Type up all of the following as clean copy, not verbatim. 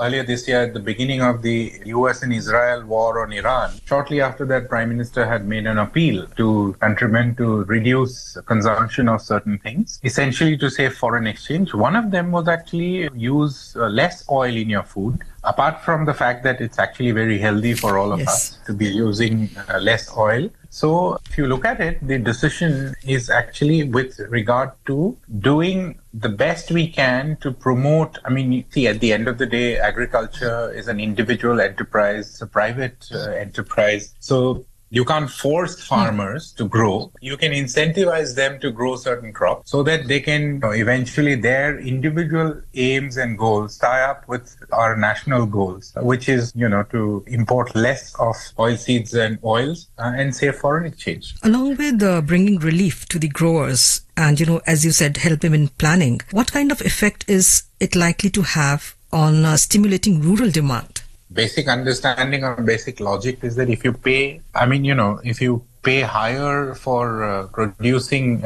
earlier this year at the beginning of the US and Israel war on Iran. Shortly after that, Prime Minister had made an appeal to countrymen to reduce consumption of certain things, essentially to save foreign exchange. One of them was actually use less oil in your food. Apart from the fact that it's actually very healthy for all of us to be using less oil. So if you look at it, the decision is actually with regard to doing the best we can to promote. I mean, see, at the end of the day, agriculture is an individual enterprise, it's a private enterprise. So you can't force farmers to grow. You can incentivize them to grow certain crops so that they can eventually their individual aims and goals tie up with our national goals, which is, to import less of oilseeds and oils and save foreign exchange. Along with bringing relief to the growers and, as you said, help them in planning, what kind of effect is it likely to have on stimulating rural demand? Basic understanding or basic logic is that if you pay, if you pay higher for producing,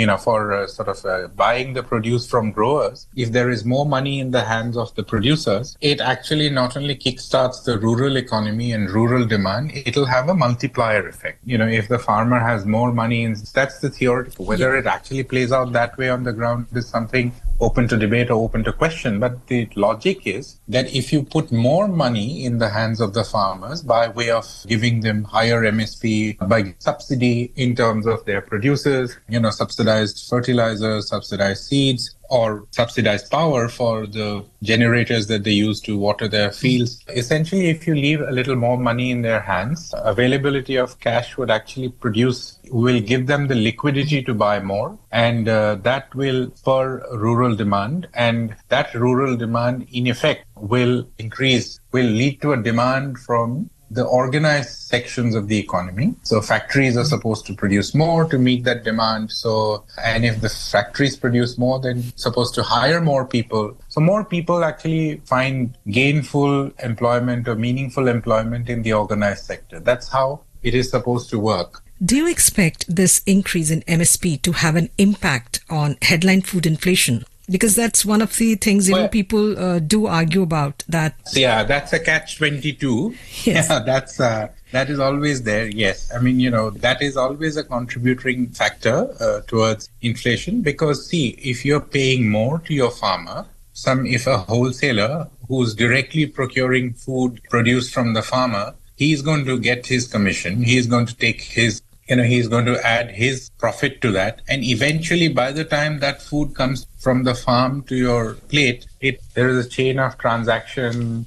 for buying the produce from growers, if there is more money in the hands of the producers, it actually not only kickstarts the rural economy and rural demand, it'll have a multiplier effect. If the farmer has more money, that's the theoretical. Whether it actually plays out that way on the ground is something open to debate or open to question. But the logic is that if you put more money in the hands of the farmers by way of giving them higher MSP, by subsidy in terms of their producers, subsidized fertilizers, subsidized seeds, or subsidized power for the generators that they use to water their fields. Essentially, if you leave a little more money in their hands, availability of cash will give them the liquidity to buy more, and that will spur rural demand, and that rural demand in effect will lead to a demand from the organized sections of the economy. So factories are supposed to produce more to meet that demand. And if the factories produce more, then supposed to hire more people. So more people actually find gainful employment or meaningful employment in the organized sector. That's how it is supposed to work. Do you expect this increase in MSP to have an impact on headline food inflation? Because that's one of the things, people do argue about that. Yeah, that's a catch-22. Yes. Yeah, that is always there. Yes. That is always a contributing factor towards inflation, because if you're paying more to your farmer, if a wholesaler who's directly procuring food produced from the farmer, he's going to get his commission. He's going to take he's going to add his profit to that. And eventually, by the time that food comes from the farm to your plate, there is a chain of transaction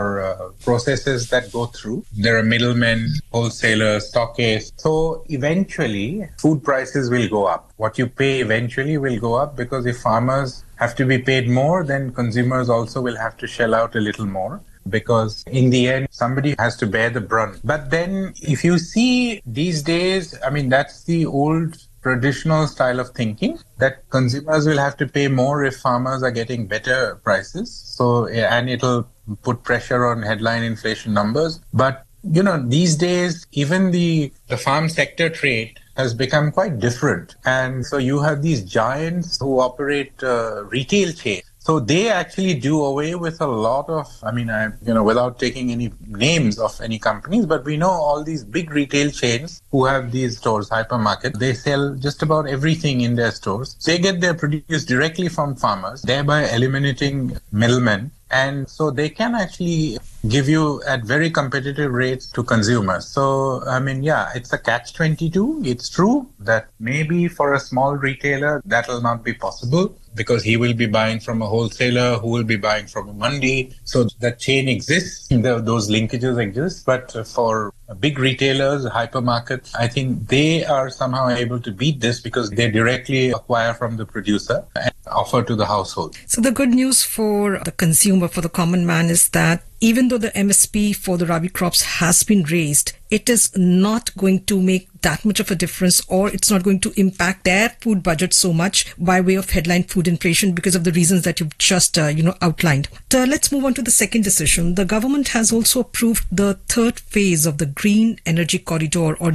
or processes that go through. There are middlemen, wholesalers, stockists. So eventually, food prices will go up. What you pay eventually will go up, because if farmers have to be paid more, then consumers also will have to shell out a little more. Because in the end, somebody has to bear the brunt. But then if you see these days, that's the old traditional style of thinking, that consumers will have to pay more if farmers are getting better prices. And it'll put pressure on headline inflation numbers. But, these days, even the farm sector trade has become quite different. And so you have these giants who operate retail chains. So they actually do away with a lot of, without taking any names of any companies, but we know all these big retail chains who have these stores, hypermarket, they sell just about everything in their stores. They get their produce directly from farmers, thereby eliminating middlemen. And so they can actually give you at very competitive rates to consumers. So, it's a catch-22. It's true that maybe for a small retailer, that will not be possible, because he will be buying from a wholesaler who will be buying from a mandi. So that chain exists, those linkages exist. But for big retailers, hypermarkets, I think they are somehow able to beat this, because they directly acquire from the producer and offer to the household. So the good news for the consumer, for the common man, is that even though the MSP for the Rabi crops has been raised, it is not going to make that much of a difference, or it's not going to impact their food budget so much by way of headline food inflation, because of the reasons that you've just outlined. Let's move on to the second decision. The government has also approved the third phase of the Green Energy Corridor, or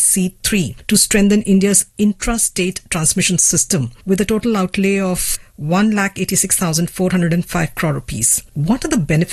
GEC3, to strengthen India's intra-state transmission system, with a total outlay of 1,86,405 crore rupees. What are the benefits